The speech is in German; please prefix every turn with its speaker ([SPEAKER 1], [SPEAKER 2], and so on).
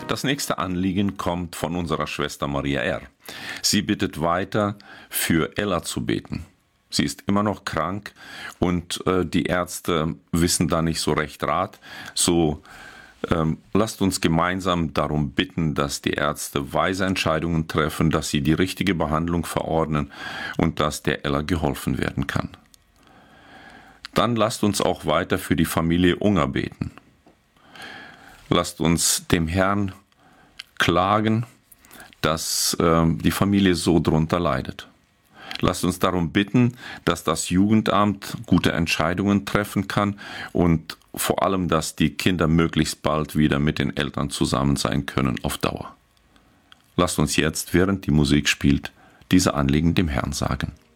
[SPEAKER 1] Das nächste Anliegen kommt von unserer Schwester Maria R. Sie bittet weiter, für Ella zu beten. Sie ist immer noch krank und die Ärzte wissen da nicht so recht Rat. So lasst uns gemeinsam darum bitten, dass die Ärzte weise Entscheidungen treffen, dass sie die richtige Behandlung verordnen und dass der Ella geholfen werden kann. Dann lasst uns auch weiter für die Familie Unger beten. Lasst uns dem Herrn klagen, dass die Familie so drunter leidet. Lasst uns darum bitten, dass das Jugendamt gute Entscheidungen treffen kann und vor allem, dass die Kinder möglichst bald wieder mit den Eltern zusammen sein können auf Dauer. Lasst uns jetzt, während die Musik spielt, diese Anliegen dem Herrn sagen.